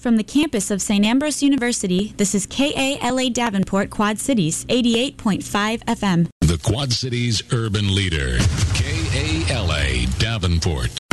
From the campus of St. Ambrose University, this is KALA Davenport, Quad Cities, 88.5 FM. The Quad Cities urban leader, KALA Davenport.